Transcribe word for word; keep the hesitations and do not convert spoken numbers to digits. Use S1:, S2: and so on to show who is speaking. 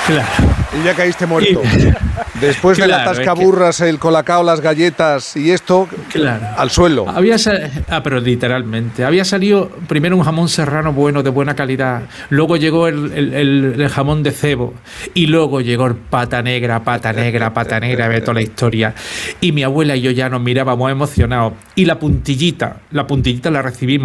S1: Claro.
S2: Y ya caíste muerto.
S1: Y,
S2: Después
S1: claro,
S2: de la tascaburras, es que, el colacao, las galletas y esto,
S1: claro,
S2: al suelo.
S1: Había ah, pero literalmente. Había salido primero un jamón serrano bueno, de buena calidad. Luego llegó el, el, el, el jamón de cebo. Y luego llegó el pata negra, pata negra, pata negra, ve toda la historia. Y mi abuela y yo ya nos mirábamos emocionados. Y la puntillita, la puntillita la recibimos